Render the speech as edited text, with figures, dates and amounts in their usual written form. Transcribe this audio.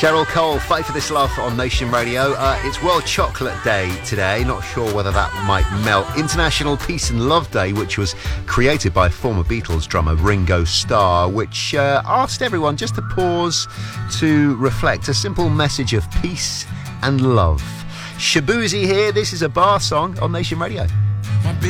Cheryl Cole, Fight for This Love on Nation Radio. It's World Chocolate Day today. Not sure whether that might melt. International Peace and Love Day, which was created by former Beatles drummer Ringo Starr, which asked everyone just to pause to reflect. A simple message of peace and love. Shaboozey here. This is a bar song on Nation Radio.